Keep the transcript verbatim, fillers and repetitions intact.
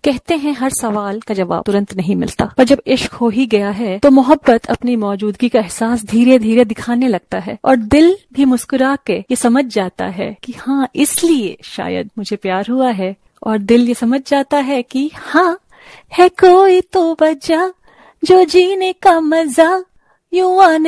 कहते हैं हर सवाल का जवाब तुरंत नहीं मिलता, पर जब इश्क हो ही गया है तो मोहब्बत अपनी मौजूदगी का एहसास धीरे धीरे दिखाने लगता है और दिल भी मुस्कुरा के ये समझ जाता है कि हाँ, इसलिए शायद मुझे प्यार हुआ है। और दिल ये समझ जाता है कि हाँ, है कोई तो वजह जो जीने का मजा यूं आने